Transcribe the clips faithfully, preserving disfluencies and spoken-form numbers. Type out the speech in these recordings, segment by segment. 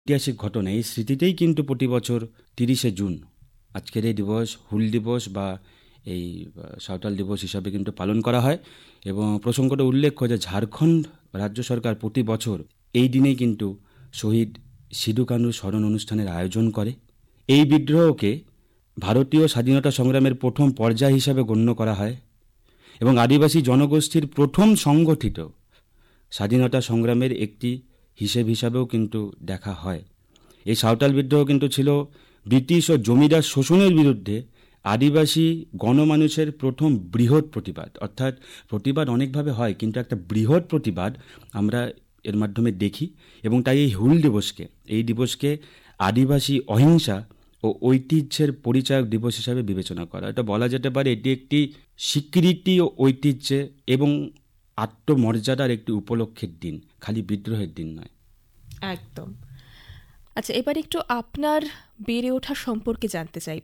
ঐতিহাসিক ঘটনা, এই স্মৃতিতেই কিন্তু প্রতি বছর তিরিশে জুন আজকের এই দিবস হুল দিবস বা এই সাঁওতাল দিবস হিসাবে কিন্তু পালন করা হয়। এবং প্রসঙ্গটা উল্লেখ্য যে ঝাড়খণ্ড রাজ্য সরকার প্রতি বছর এই দিনেই কিন্তু শহীদ সিধু কানুর স্মরণ অনুষ্ঠানের আয়োজন করে। এই বিদ্রোহকে ভারতীয় স্বাধীনতা সংগ্রামের প্রথম পর্যায় হিসাবে গণ্য করা হয় এবং আদিবাসী জনগোষ্ঠীর প্রথম সংগঠিত স্বাধীনতা সংগ্রামের একটি হিসেব হিসাবেও কিন্তু দেখা হয়। এই সাঁওতাল বিদ্রোহ কিন্তু ছিল ব্রিটিশ ও জমিদার শোষণের বিরুদ্ধে আদিবাসী গণমানুষের প্রথম বৃহৎ প্রতিবাদ। অর্থাৎ প্রতিবাদ অনেকভাবে হয়, কিন্তু একটা বৃহৎ প্রতিবাদ আমরা এর মাধ্যমে দেখি। এবং তাই এই হুল দিবসকে এই দিবসকে আদিবাসী অহিংসা ও ঐতিহ্যের পরিচায়ক দিবস হিসাবে বিবেচনা করা। এটা বলা যেতে পারে এটি একটি স্বীকৃতি ও ঐতিহ্যে এবং আত্মমর্যাদার একটি উপলক্ষের দিন, খালি বিদ্রোহের দিন নয়। একদম। আচ্ছা, এবার একটু আপনার বেড়ে ওঠা সম্পর্কে জানতে চাইব।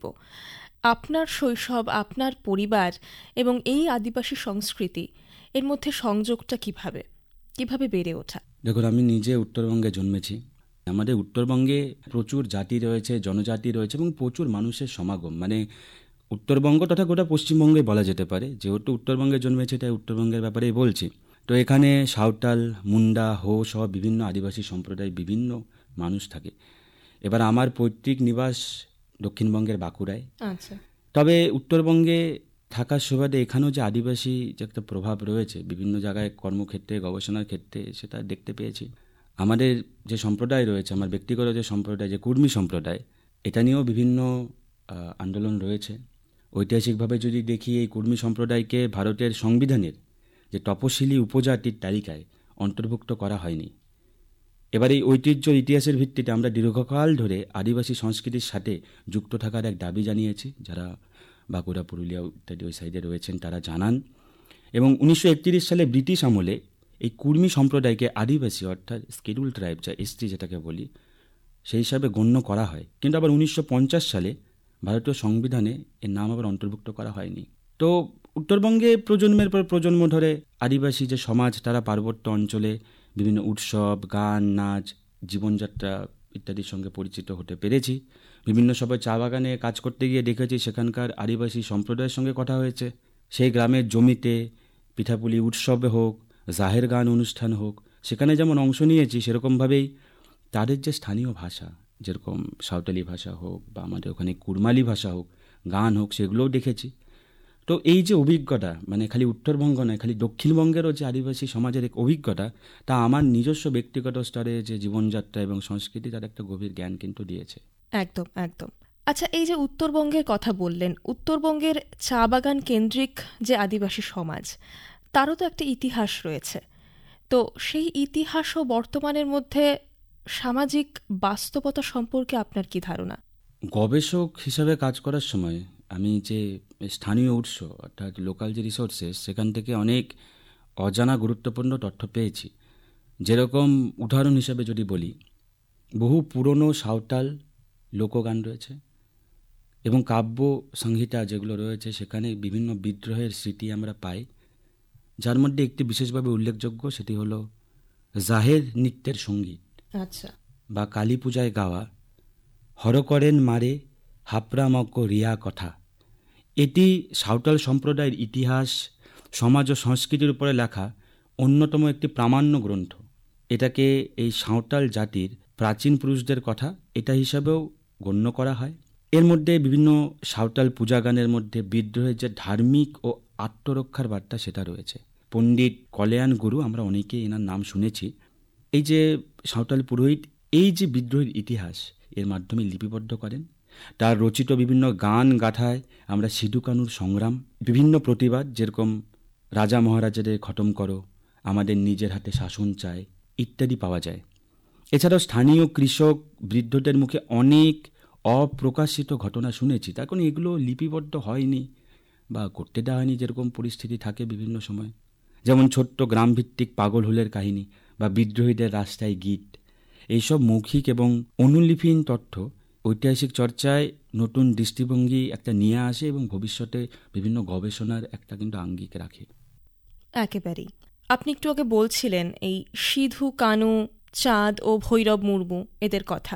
আপনার শৈশব, আপনার পরিবার এবং এই আদিবাসী সংস্কৃতি এর মধ্যে সংযোগটা কিভাবে কিভাবে বেড়ে ওঠা? দেখুন, আমি নিজে উত্তরবঙ্গে জন্মেছি। আমাদের উত্তরবঙ্গে প্রচুর জাতি রয়েছে, জনজাতি রয়েছে এবং প্রচুর মানুষের সমাগম। মানে উত্তরবঙ্গ তথা গোটা পশ্চিমবঙ্গে বলা যেতে পারে। যেহেতু উত্তরবঙ্গে জন্মেছে তাই উত্তরবঙ্গের ব্যাপারেই বলছি। তো এখানে সাঁওতাল, মুন্ডা, হো সহ বিভিন্ন আদিবাসী সম্প্রদায় বিভিন্ন মানুষ থাকে। এবার আমার পৈতৃক নিবাস দক্ষিণবঙ্গের বাঁকুড়ায়। আচ্ছা। তবে উত্তরবঙ্গে থাকার সুবাদে এখানেও যে আদিবাসী যে একটা প্রভাব রয়েছে বিভিন্ন জায়গায় কর্মক্ষেত্রে, গবেষণার ক্ষেত্রে, সেটা দেখতে পেয়েছি। আমাদের যে সম্প্রদায় রয়েছে, আমার ব্যক্তিগত যে সম্প্রদায়, যে কুর্মী সম্প্রদায়, এটা নিয়েও বিভিন্ন আন্দোলন রয়েছে। ঐতিহাসিকভাবে যদি দেখি, এই কুর্মী সম্প্রদায়কে ভারতের সংবিধানের যে তপশিলি উপজাতির তালিকায় অন্তর্ভুক্ত করা হয়নি। এবার এই ঐতিহ্য ইতিহাসের ভিত্তিতে আমরা দীর্ঘকাল ধরে আদিবাসী সংস্কৃতির সাথে যুক্ত থাকার এক দাবি জানিয়েছি। যারা বাঁকুড়া, পুরুলিয়া ইত্যাদি ওই সাইডে রয়েছেন তারা জানান। এবং উনিশশো একত্রিশ সালে ব্রিটিশ আমলে এই কুর্মী সম্প্রদায়কে আদিবাসী অর্থাৎ শিডিউল ট্রাইব, যা এসটি যেটাকে বলি, সেই হিসাবে গণ্য করা হয়। কিন্তু আবার উনিশশো পঞ্চাশ সালে ভারতীয় সংবিধানে এর নাম আবার অন্তর্ভুক্ত করা হয়নি। তো উত্তরবঙ্গে প্রজন্মের পর প্রজন্ম ধরে আদিবাসী যে সমাজ, তারা পার্বত্য অঞ্চলে বিভিন্ন উৎসব, গান, নাচ, জীবনযাত্রা ইত্যাদির সঙ্গে পরিচিত হতে পেরেছি। বিভিন্ন সময় চা বাগানে কাজ করতে গিয়ে দেখেছি সেখানকার আদিবাসী সম্প্রদায়ের সঙ্গে কথা হয়েছে। সেই গ্রামের জমিতে পিঠাপুলি উৎসবে হোক, জাহের গান অনুষ্ঠান হোক, সেখানে যেমন অংশ নিয়েছি, সেরকমভাবেই তাদের যে স্থানীয় ভাষা, যেরকম সাঁওতালি ভাষা হোক বা আমাদের ওখানে কুড়মালি ভাষা হোক, গান হোক, সেগুলোও দেখেছি। তো এই যে অভিজ্ঞতা, মানে খালি উত্তরবঙ্গ নয়, খালি দক্ষিণবঙ্গেরও যে আদিবাসী সমাজের এক অভিজ্ঞতা, তা আমার নিজস্ব ব্যক্তিগত স্তরে যে জীবনযাত্রা এবং সংস্কৃতি, তার একটা গভীর জ্ঞান কিন্তু দিয়েছে। একদম একদম। আচ্ছা, এই যে উত্তরবঙ্গের কথা বললেন, উত্তরবঙ্গের চা বাগান কেন্দ্রিক যে আদিবাসী সমাজ, তারও তো একটা ইতিহাস রয়েছে। তো সেই ইতিহাস ও বর্তমানের মধ্যে সামাজিক বাস্তবতা সম্পর্কে আপনার কি ধারণা? গবেষক হিসাবে কাজ করার সময় আমি যে স্থানীয় উৎস অর্থাৎ লোকাল যে রিসোর্সেস, সেখান থেকে অনেক অজানা গুরুত্বপূর্ণ তথ্য পেয়েছি। যেরকম উদাহরণ হিসাবে যদি বলি, বহু পুরনো সাঁওতাল লোকগান রয়েছে এবং কাব্য সংহিতা যেগুলো রয়েছে, সেখানে বিভিন্ন বিদ্রোহের স্মৃতি আমরা পাই। যার মধ্যে একটি বিশেষভাবে উল্লেখযোগ্য, সেটি হলো জাহের নৃত্যের সঙ্গীত। আচ্ছা। বা কালী পূজায় গাওয়া হর করেন মারে হাপরামক রিয়া কথা। এটি সাঁওতাল সম্প্রদায়ের ইতিহাস, সমাজ ও সংস্কৃতির উপরে লেখা অন্যতম একটি প্রামাণ্য গ্রন্থ। এটাকে এই সাঁওতাল জাতির প্রাচীন পুরুষদের কথা এটা হিসাবেও গণ্য করা হয়। এর মধ্যে বিভিন্ন সাঁওতাল পূজা গানের মধ্যে বিদ্রোহের যে ধার্মিক ও আত্মরক্ষার বার্তা, সেটা রয়েছে। পণ্ডিত কল্যাণ গুরু, আমরা অনেকেই এনার নাম শুনেছি। এই যে সাঁওতাল পুরোহিত এই যে বিদ্রোহের ইতিহাস এর মাধ্যমে লিপিবদ্ধ করেন। তার রচিত বিভিন্ন গান গাথায় আমরা সিধু কানুর সংগ্রাম, বিভিন্ন প্রতিবাদ, যেরকম রাজা মহারাজাদের খতম করো, আমাদের নিজের হাতে শাসন চাই ইত্যাদি পাওয়া যায়। এছাড়াও স্থানীয় কৃষক বৃদ্ধদের মুখে অনেক অপ্রকাশিত ঘটনা শুনেছি। তার কারণ এগুলো লিপিবদ্ধ হয়নি বা করতে দেওয়া হয়নি, যেরকম পরিস্থিতি থাকে বিভিন্ন সময়। যেমন ছোট্ট গ্রামভিত্তিক পাগল হুলের কাহিনী বা বিদ্রোহীদের রাস্তায় গীত, এইসব মৌখিক এবং অনুলিপিহীন তথ্য ঐতিহাসিক চর্চায় নতুন দৃষ্টিভঙ্গি একটা নিয়ে আসে এবং ভবিষ্যতে বিভিন্ন গবেষণার একটা কিন্তু আঙ্গিক রাখে। একেবারেই। আপনি একটু আগে বলছিলেন এই সিধু কানু, চাঁদ ও ভৈরব মুর্মু এদের কথা।